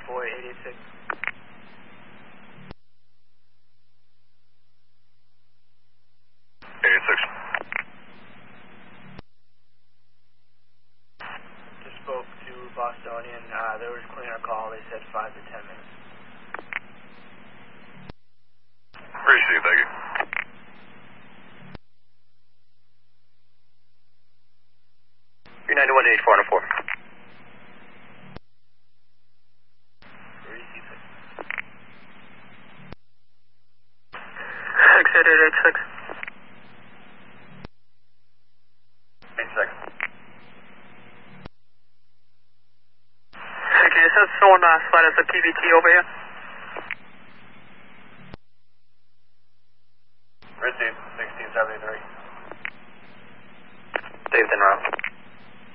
886. Just spoke to Bostonian. They were just cleaning our call. They said 5 to 10 minutes. Appreciate it, thank you. You're 918404. Receive it. 6886. 8 seconds. Okay, is that someone slide us a PVT over here?